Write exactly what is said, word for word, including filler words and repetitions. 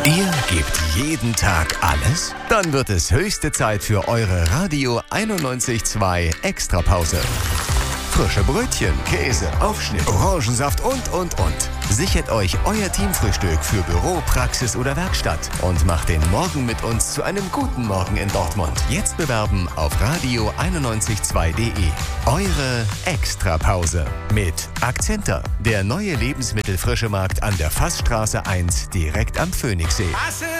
Ihr gebt jeden Tag alles? Dann wird es höchste Zeit für eure Radio einundneunzig Komma zwei Extrapause. Frische Brötchen, Käse, Aufschnitt, Orangensaft und, und, und. Sichert euch euer Teamfrühstück für Büro, Praxis oder Werkstatt und macht den Morgen mit uns zu einem guten Morgen in Dortmund. Jetzt bewerben auf radio einundneunzig Komma zwei punkt de. Eure Extrapause mit Akzenta, der neue Lebensmittelfrischemarkt an der Fassstraße eins direkt am Phoenixsee.